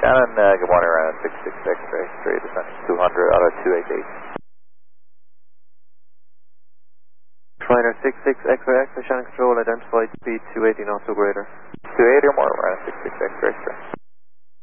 Shannon, good morning, around 66 X-ray, straight descending 200 out of 288. Fighter 66 X-ray X-ray, Shannon Control, identified speed 280 knots or greater. 280 or more, around 66 X-ray, straight.